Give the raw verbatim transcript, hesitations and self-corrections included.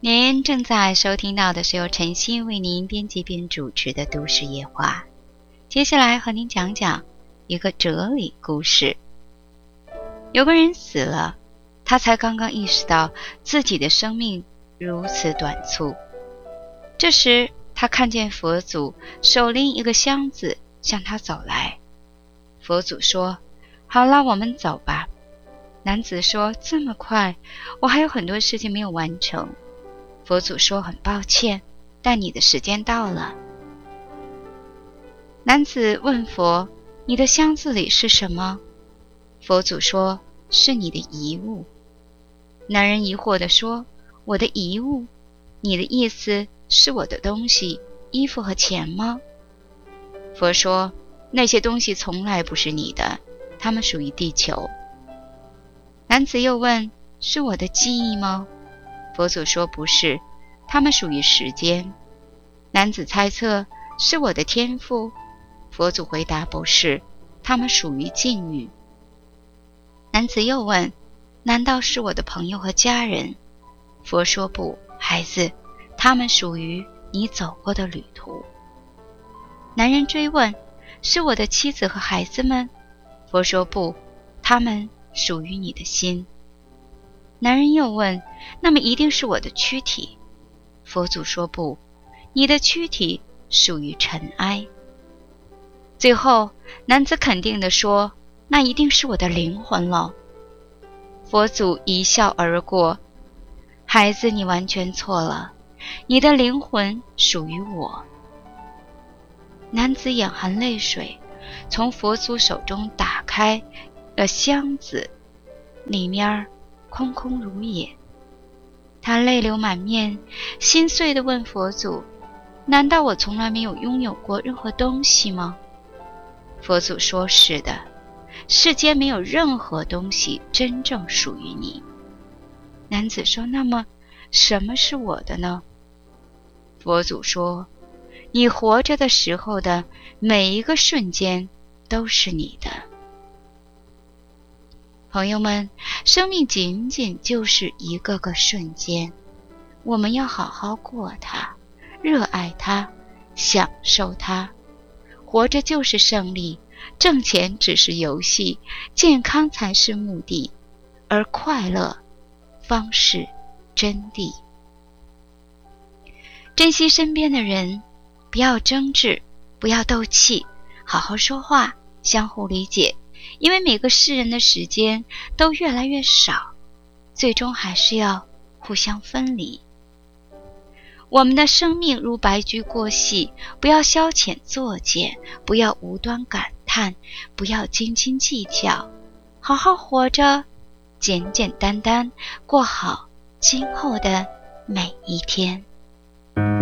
您正在收听到的是由晨曦为您编辑并主持的都市夜话。接下来和您讲讲一个哲理故事。有个人死了，他才刚刚意识到自己的生命如此短促。这时他看见佛祖手拎一个箱子向他走来。佛祖说：好了，我们走吧。男子说：这么快，我还有很多事情没有完成。佛祖说：很抱歉，但你的时间到了。男子问佛：你的箱子里是什么？佛祖说：是你的遗物。男人疑惑地说：我的遗物？你的意思是我的东西，衣服和钱吗？佛说：那些东西从来不是你的，它们属于地球。男子又问：是我的记忆吗？佛祖说：不是，它们属于时间。男子猜测：是我的天赋？佛祖回答：不是，它们属于境遇。男子又问：难道是我的朋友和家人？佛说：不，孩子，他们属于你走过的旅途。男人追问：是我的妻子和孩子们？佛说：不，他们属于你的心。男人又问：那么一定是我的躯体？佛祖说：不，你的躯体属于尘埃。最后男子肯定地说：那一定是我的灵魂了。佛祖一笑而过：孩子，你完全错了，你的灵魂属于我。男子眼含泪水，从佛祖手中打开了箱子，里面空空如也。他泪流满面，心碎地问佛祖：难道我从来没有拥有过任何东西吗？佛祖说：是的，世间没有任何东西真正属于你。男子说：那么什么是我的呢？佛祖说：你活着的时候的每一个瞬间都是你的。朋友们，生命仅仅就是一个个瞬间，我们要好好过它，热爱它，享受它。活着就是胜利，挣钱只是游戏，健康才是目的，而快乐方是真谛。珍惜身边的人，不要争执，不要斗气，好好说话，相互理解。因为每个世人的时间都越来越少，最终还是要互相分离。我们的生命如白驹过隙，不要消遣作践，不要无端感叹，不要斤斤计较，好好活着，简简单单过好今后的每一天。